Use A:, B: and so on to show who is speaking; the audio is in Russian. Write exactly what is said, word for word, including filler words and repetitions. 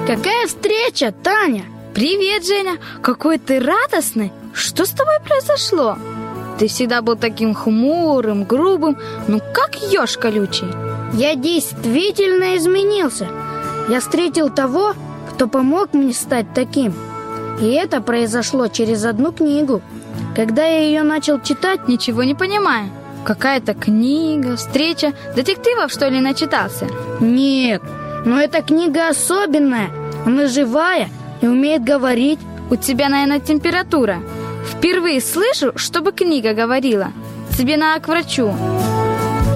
A: Какая встреча, Таня?
B: Привет, Женя. Какой ты радостный. Что с тобой произошло? Ты всегда был таким хмурым, грубым, ну как еж колючий.
A: Я действительно изменился. Я встретил того, кто помог мне стать таким. И это произошло через одну книгу. Когда я ее начал читать...
B: Ничего не понимаю. Какая-то книга, встреча. Детективов, что ли, начитался?
A: Нет, но эта книга особенная. Она живая и умеет говорить.
B: У тебя, наверное, температура. Впервые слышу, чтобы книга говорила. Тебе надо к врачу.